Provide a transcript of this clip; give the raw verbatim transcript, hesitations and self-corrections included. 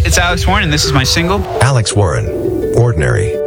it's Alex Warren, and this is my single. Alex Warren, Ordinary.